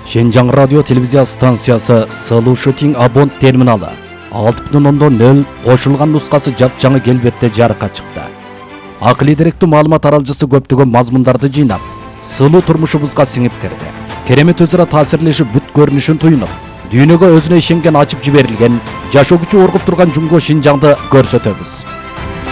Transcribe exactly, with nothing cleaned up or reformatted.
Шенжаң радио телевизия станциясы Сылуу Шутинг Абонт терминалы алты бүтүн ондон нөл кошулган нускасы жапжаңы келбетте жарыкка чыкты. Акылый деректүү маалымат аралжысы көптөгөн мазмундарды жыйнап, сылуу турмушубузга сиңип кирди. Керемет өзара таасирлешип бүт көрүнүшүн туюнуп, дүйнөгө өзүнө ишенген ачып жиберилген, жашоо күчү оргуп турган Жумго Шинжаңды көрсөтөбүз.